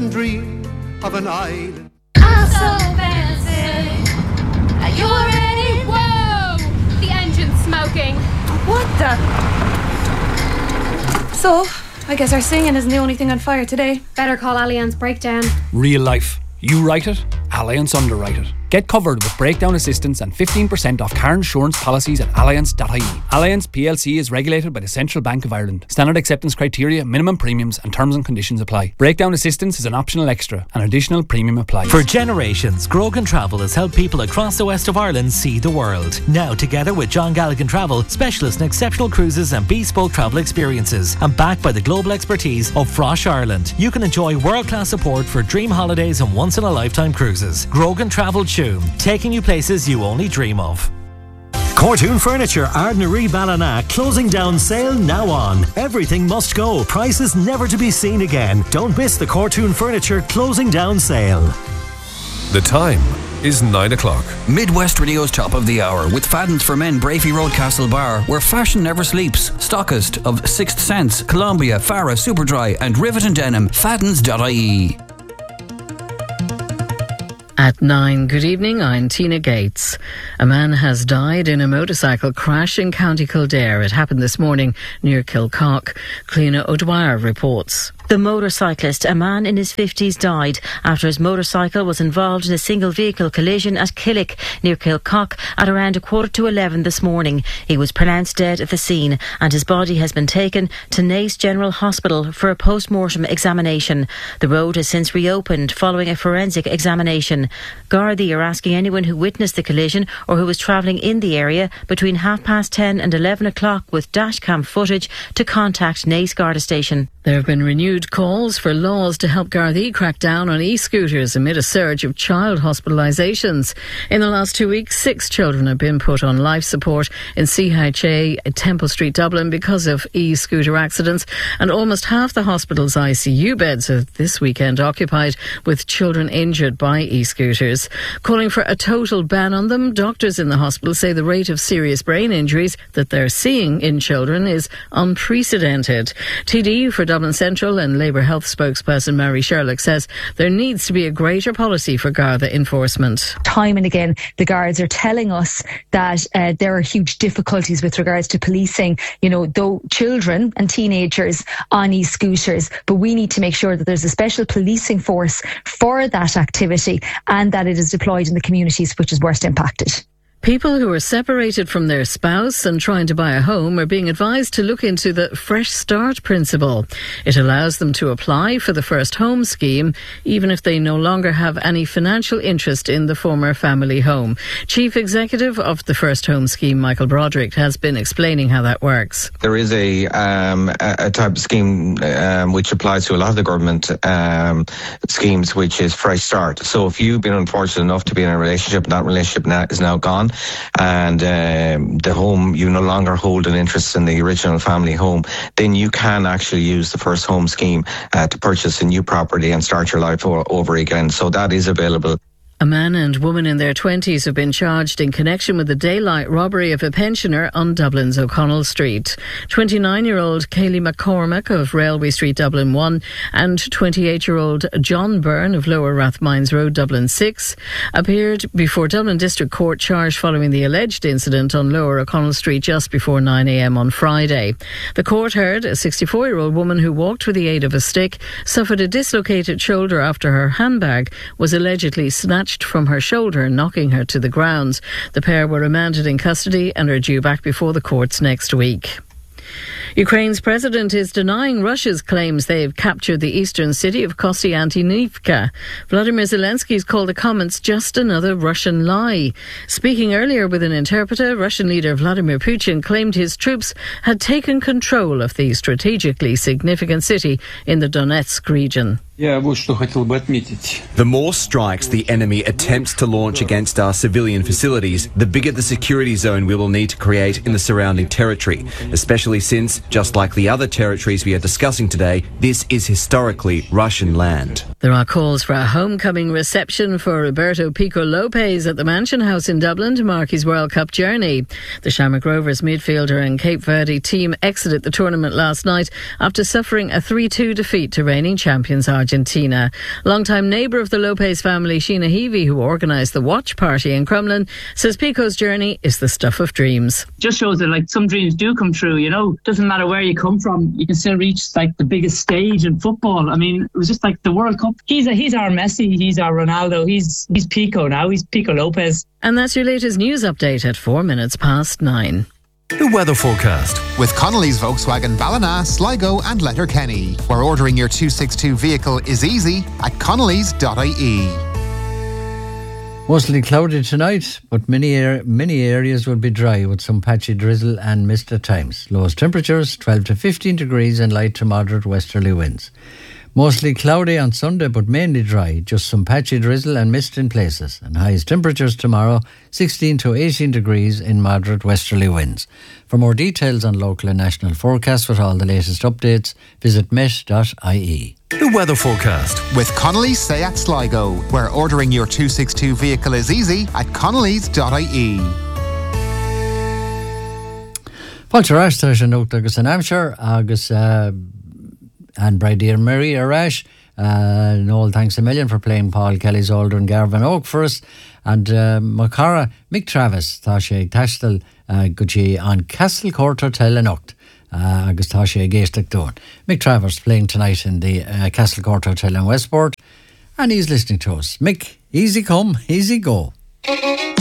dream of an island. I'm so fancy. Are you ready? Whoa! The engine's smoking. What the? So, I guess our singing isn't the only thing on fire today. Better call Allianz Breakdown. Real life. You write it, Allianz underwrite it. Get covered with breakdown assistance and 15% off car insurance policies at allianz.ie. Allianz PLC is regulated by the Central Bank of Ireland. Standard acceptance criteria, minimum premiums and terms and conditions apply. Breakdown assistance is an optional extra. An additional premium applies. For generations, Grogan Travel has helped people across the west of Ireland see the world. Now, together with John Galligan Travel, specialists in exceptional cruises and bespoke travel experiences, and backed by the global expertise of Frosh Ireland, you can enjoy world-class support for dream holidays and once-in-a-lifetime cruises. Grogan Travel Tuam, taking you places you only dream of. Cortoon Furniture, Ardnaree Ballina, closing down sale now on. Everything must go. Prices never to be seen again. Don't miss the Cortoon Furniture closing down sale. The time is 9 o'clock. Midwest Radio's top of the hour with Fadden's for Men, Brafey Road, Castle Bar, where fashion never sleeps. Stockist of Sixth Sense, Columbia, Farah, Superdry and Rivet and Denim. Faddens.ie. At 9, good evening, I'm Tina Gates. A man has died in a motorcycle crash in County Kildare. It happened this morning near Kilcock. Cliona O'Dwyer reports. The motorcyclist, a man in his 50s, died after his motorcycle was involved in a single vehicle collision at Killick near Kilcock at around 11:15 this morning. He was pronounced dead at the scene and his body has been taken to Naas General Hospital for a post-mortem examination. The road has since reopened following a forensic examination. Gardaí are asking anyone who witnessed the collision or who was travelling in the area between 10:30 and 11 o'clock with dashcam footage to contact Naas Garda Station. There have been renewed calls for laws to help Gardaí crack down on e-scooters amid a surge of child hospitalisations. In the last 2 weeks, 6 children have been put on life support in CHA at Temple Street, Dublin because of e-scooter accidents, and almost half the hospital's ICU beds are this weekend occupied with children injured by e-scooters. Calling for a total ban on them, doctors in the hospital say the rate of serious brain injuries that they're seeing in children is unprecedented. TD for Dublin Central and Labour Health spokesperson Mary Sherlock says there needs to be a greater policy for Garda enforcement. Time and again, the guards are telling us that there are huge difficulties with regards to policing, though children and teenagers on e-scooters, but we need to make sure that there's a special policing force for that activity and that it is deployed in the communities which is worst impacted. People who are separated from their spouse and trying to buy a home are being advised to look into the Fresh Start principle. It allows them to apply for the First Home scheme, even if they no longer have any financial interest in the former family home. Chief Executive of the First Home scheme, Michael Broderick, has been explaining how that works. There is a type of scheme which applies to a lot of the government schemes, which is Fresh Start. So if you've been unfortunate enough to be in a relationship and that relationship is now gone, and the home, you no longer hold an interest in the original family home, then you can actually use the First Home scheme to purchase a new property and start your life over again. So that is available. A man and woman in their 20s have been charged in connection with the daylight robbery of a pensioner on Dublin's O'Connell Street. 29-year-old Kaylee McCormack of Railway Street, Dublin 1, and 28-year-old John Byrne of Lower Rathmines Road, Dublin 6, appeared before Dublin District Court charged following the alleged incident on Lower O'Connell Street just before 9 a.m. on Friday. The court heard a 64-year-old woman who walked with the aid of a stick suffered a dislocated shoulder after her handbag was allegedly snatched from her shoulder, knocking her to the ground. The pair were remanded in custody and are due back before the courts next week. Ukraine's president is denying Russia's claims they've captured the eastern city of Kostyantynivka. Vladimir Zelensky's called the comments just another Russian lie. Speaking earlier with an interpreter, Russian leader Vladimir Putin claimed his troops had taken control of the strategically significant city in the Donetsk region. The more strikes the enemy attempts to launch against our civilian facilities, the bigger the security zone we will need to create in the surrounding territory, especially since But just like the other territories we are discussing today, this is historically Russian land. There are calls for a homecoming reception for Roberto Pico Lopez at the Mansion House in Dublin to mark his World Cup journey. The Shamrock Rovers midfielder and Cape Verde team exited the tournament last night after suffering a 3-2 defeat to reigning champions Argentina. Longtime neighbour of the Lopez family, Sheena Heavey, who organised the watch party in Crumlin, says Pico's journey is the stuff of dreams. Just shows that like some dreams do come true, you know. Doesn't matter where you come from, you can still reach like the biggest stage in football. I mean, it was just like the World Cup. He's our Messi, he's our Ronaldo, he's Pico now, he's Pico Lopez. And that's your latest news update at 9:04. The weather forecast with Connolly's Volkswagen Ballina, Sligo and Letterkenny, where ordering your 262 vehicle is easy at connellys.ie. Mostly cloudy tonight, but many areas will be dry with some patchy drizzle and mist at times. Lowest temperatures 12 to 15 degrees and light to moderate westerly winds. Mostly cloudy on Sunday, but mainly dry. Just some patchy drizzle and mist in places. And highest temperatures tomorrow 16 to 18 degrees in moderate westerly winds. For more details on local and national forecasts with all the latest updates, visit met.ie. The weather forecast with Connolly's Seat Sligo, where ordering your 262 vehicle is easy at connellys.ie. Fáilte rás tá sé nócht agus an Amsher agus and Brady and Murray Arash. Noel, thanks a million for playing Paul Kelly's Alder and Garvan Oak for us. And Macara, Mick Travis, tá sé tastal Gucci on Castle Court Hotel in Ocht. Agus tá sé géisteach dún. Mick Travis playing tonight in the Castle Court Hotel in Westport, and he's listening to us. Mick, easy come, easy go.